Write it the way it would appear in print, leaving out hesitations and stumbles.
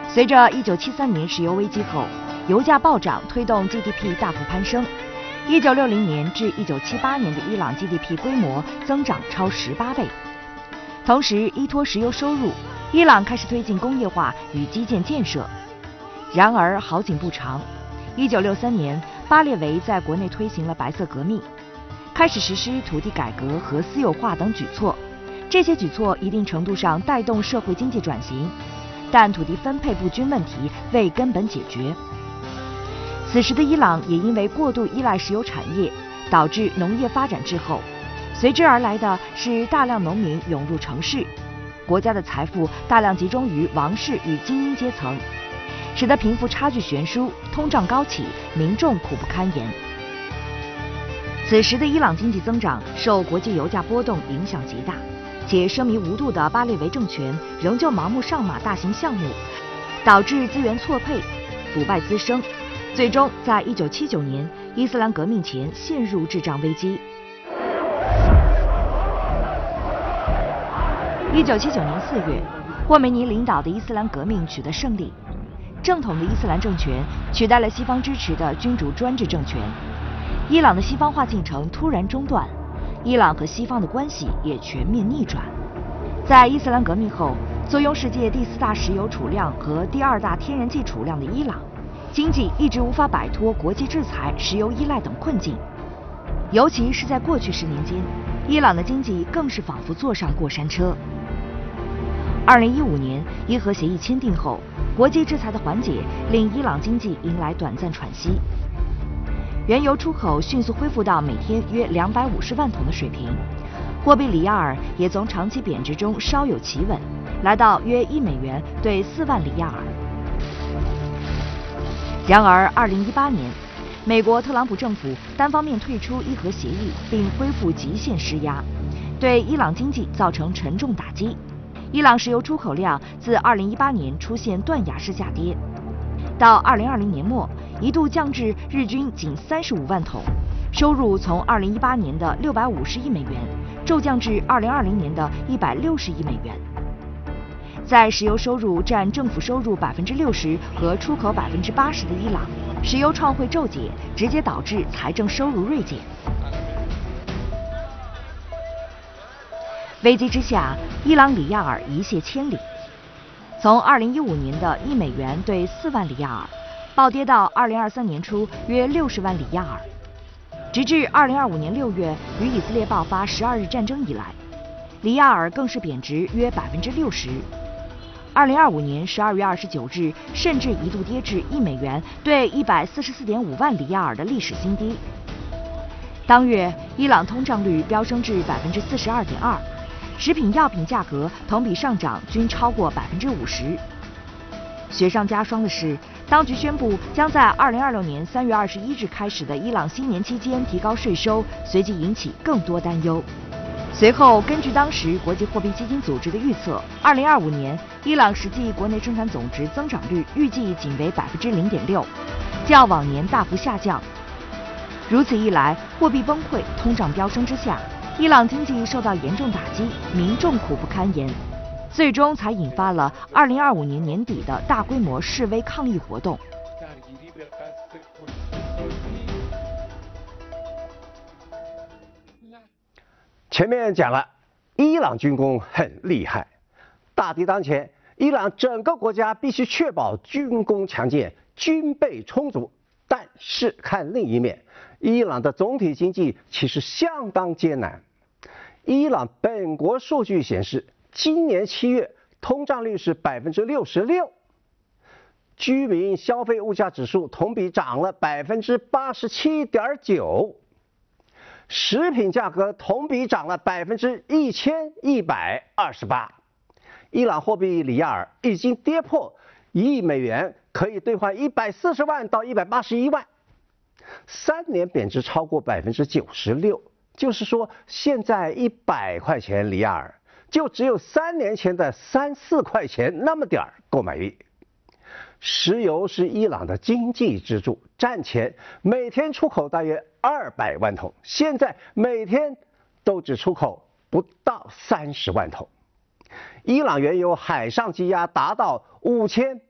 随着1973年石油危机后，油价暴涨，推动 GDP 大幅攀升。1960年至1978年的伊朗 GDP 规模增长超18倍。同时，依托石油收入，伊朗开始推进工业化与基建建设。然而好景不长，1963年，巴列维在国内推行了白色革命，开始实施土地改革和私有化等举措。这些举措一定程度上带动社会经济转型，但土地分配不均问题未根本解决。此时的伊朗也因为过度依赖石油产业，导致农业发展滞后，随之而来的是大量农民涌入城市，国家的财富大量集中于王室与精英阶层，使得贫富差距悬殊，通胀高企，民众苦不堪言。此时的伊朗经济增长受国际油价波动影响极大，且奢靡无度的巴列维政权仍旧盲目上马大型项目，导致资源错配、腐败滋生，最终在1979年伊斯兰革命前陷入滞胀危机。1979年4月，霍梅尼领导的伊斯兰革命取得胜利，正统的伊斯兰政权取代了西方支持的君主专制政权。伊朗的西方化进程突然中断，伊朗和西方的关系也全面逆转。在伊斯兰革命后，坐拥世界第4大石油储量和第2大天然气储量的伊朗，经济一直无法摆脱国际制裁、石油依赖等困境。尤其是在过去10年间，伊朗的经济更是仿佛坐上过山车。2015年，伊核协议签订后，国际制裁的缓解令伊朗经济迎来短暂喘息。原油出口迅速恢复到每天约250万桶的水平，货币里亚尔也从长期贬值中稍有企稳，来到约1美元兑4万里亚尔。然而，2018年，美国特朗普政府单方面退出伊核协议，并恢复极限施压，对伊朗经济造成沉重打击。伊朗石油出口量自2018年出现断崖式下跌，到2020年末一度降至日均仅35万桶，收入从2018年的650亿美元骤降至2020年的160亿美元。在石油收入占政府收入60%和出口80%的伊朗，石油创汇骤减，直接导致财政收入锐减。危机之下，伊朗里亚尔一泻千里，从2015年的1美元兑4万里亚尔，暴跌到2023年初约60万里亚尔，直至2025年6月与以色列爆发12日战争以来，里亚尔更是贬值约60%。2025年12月29日，甚至一度跌至1美元兑144.5万里亚尔的历史新低。当月，伊朗通胀率飙升至42.2%，食品药品价格同比上涨均超过50%。雪上加霜的是，当局宣布将在2026年3月21日开始的伊朗新年期间提高税收，随即引起更多担忧。随后，根据当时国际货币基金组织的预测，2025年伊朗实际国内生产总值增长率预计仅为0.6%，较往年大幅下降。如此一来，货币崩溃、通胀飙升之下，伊朗经济受到严重打击，民众苦不堪言，最终才引发了2025年年底的大规模示威抗议活动。 前面讲了，伊朗军工很厉害，大敌当前，伊朗整个国家必须确保军工强健、军备充足。但是看另一面，伊朗的总体经济其实相当艰难。伊朗本国数据显示，今年7月通胀率是66%，居民消费物价指数同比涨了87.9%，食品价格同比涨了1128%。伊朗货币里亚尔已经跌破1亿美元，可以兑换140万到181万，3年贬值超过96%。就是说，现在100块钱里亚尔就只有3年前的3、4块钱那么点儿购买力。石油是伊朗的经济支柱，战前每天出口大约200万桶，现在每天都只出口不到30万桶。伊朗原油海上积压达到5000